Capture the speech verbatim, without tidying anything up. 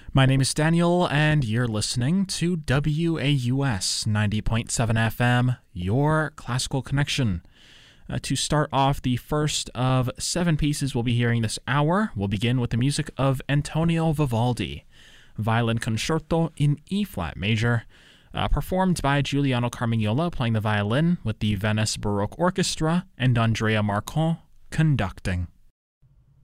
My name is Daniel, and you're listening to W A U S ninety point seven F M, your classical connection. Uh, to start off the first of seven pieces we'll be hearing this hour, we'll begin with the music of Antonio Vivaldi, Violin Concerto in E-flat major, uh, performed by Giuliano Carmignola playing the violin with the Venice Baroque Orchestra and Andrea Marcon conducting.